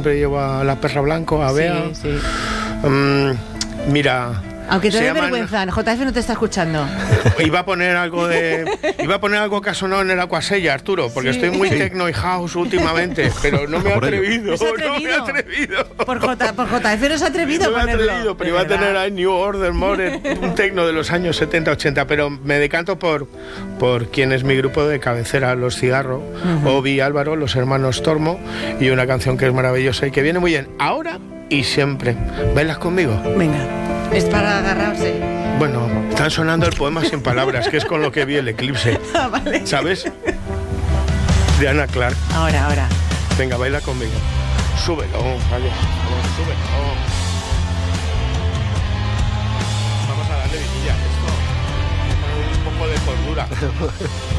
siempre llevo a La Perra Blanco, a Bea. Sí, sí. Mira... Aunque te dé llaman... vergüenza, JF no te está escuchando. Iba a poner algo que ha sonado en el Aquasella, Arturo, porque estoy muy techno y house últimamente, pero no me he atrevido. No me he atrevido. Por JF no se ha atrevido no a ponerlo. Pero iba a tener ahí New Order, More, un techno de los años 70-80, pero me decanto por quien es mi grupo de cabecera, Los Cigarro, Obi y Álvaro, los hermanos Tormo, y una canción que es maravillosa y que viene muy bien ahora y siempre. ¿Bailas conmigo? Venga. Es para agarrarse. Bueno, están sonando el poema sin palabras, que es con lo que vi el eclipse. Vale. ¿Sabes? De Ana Clark. Ahora. Venga, baila conmigo. Súbelo, vale. Súbelo. Vamos a darle vidilla a esto. Un poco de cordura.